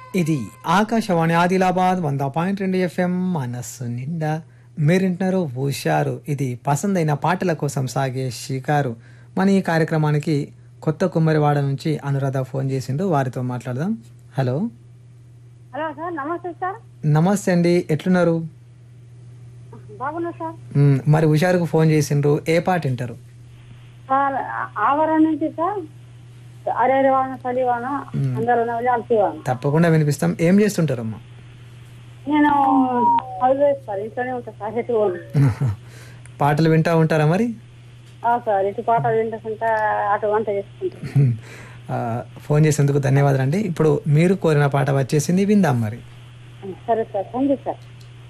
ఇది ఆకాశవాణి ఆదిలాబాద్ 100.2 FM మనస్సు నిండా మీరింటున్నారు హుషారు. ఇది పసందైన పాటల కోసం సాగే షికారు. మన ఈ కార్యక్రమానికి కొత్త కుమ్మరివాడ నుంచి అనురాధ ఫోన్ చేసిండు, వారితో మాట్లాడదాం. హలో హలో సార్, నమస్తే సార్. నమస్తే అండి, ఎట్లున్నారు? బాగున్నా సార్. మరి హుషారుకు ఫోన్ చేసిండ్రు, ఏ పాట వింటారు? సార్ ఆవరణ నుంచి సార్, అరే వాన చలివాన అందరూ అలసివాన. తప్పకుండా వినిపిస్తాం. ఏం చేస్తుంటారమ్మా? నేను హౌస్ వైఫ్ సార్, ఇంట్లోనే ఉంటా సార్. ఎటు పాటలు వింటా ఉంటారా మరి? సార్, ఇటు పాటలు వింటుంటా, అటు వంట చేసుకుంటా. ఫోన్ చేసేందుకు ధన్యవాదాలు అండి. ఇప్పుడు మీరు కోరిన పాట వచ్చేసింది, విందాం మరి. సరే సార్, థ్యాంక్ యూ సార్.